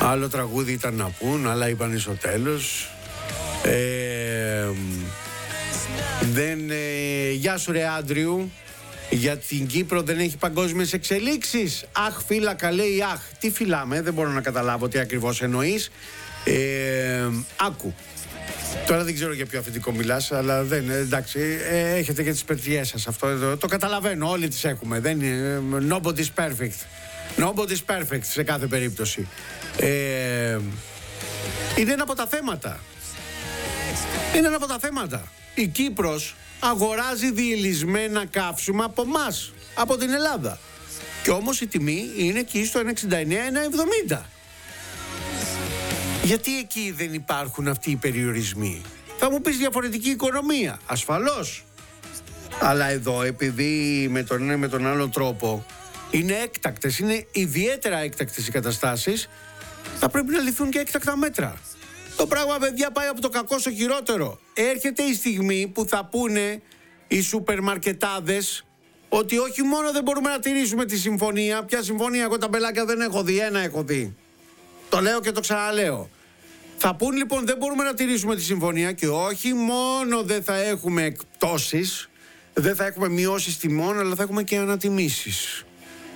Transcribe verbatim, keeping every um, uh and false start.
Άλλο τραγούδι ήταν να πούν, άλλα είπαν στο τέλος. Ε, δεν, ε, γεια σου ρε Άντριου. Για την Κύπρο δεν έχει παγκόσμιες εξελίξεις. Αχ φύλακα λέει αχ. Τι φυλάμε, δεν μπορώ να καταλάβω τι ακριβώς εννοείς. ε, Άκου. Τώρα δεν ξέρω για ποιο αφεντικό μιλάς, αλλά δεν, εντάξει, ε, έχετε και τις πετριές σας. Αυτό εδώ, το καταλαβαίνω, όλοι τις έχουμε. Δεν είναι, nobody's perfect. Nobody's perfect σε κάθε περίπτωση. Ε, είναι ένα από τα θέματα. Είναι ένα από τα θέματα. Η Κύπρος αγοράζει διελισμένα καύσιμα από εμάς, από την Ελλάδα. Και όμως η τιμή είναι εκεί στο ένα εξήντα εννέα ένα εβδομήντα. Γιατί εκεί δεν υπάρχουν αυτοί οι περιορισμοί? Θα μου πεις διαφορετική οικονομία. Ασφαλώς. Αλλά εδώ, επειδή με τον ένα με τον άλλο τρόπο είναι έκτακτες, είναι ιδιαίτερα έκτακτες οι καταστάσεις, θα πρέπει να ληφθούν και έκτακτα μέτρα. Το πράγμα, παιδιά, πάει από το κακό στο χειρότερο. Έρχεται η στιγμή που θα πούνε οι σούπερ μαρκετάδες ότι όχι μόνο δεν μπορούμε να τηρήσουμε τη συμφωνία. Ποια συμφωνία? Εγώ τα μπελάκια δεν έχω δει, ένα έχω δει. Το λέω και το ξαναλέω. Θα πούν λοιπόν δεν μπορούμε να τηρήσουμε τη συμφωνία και όχι μόνο δεν θα έχουμε εκπτώσεις, δεν θα έχουμε μειώσεις τιμών, αλλά θα έχουμε και ανατιμήσεις.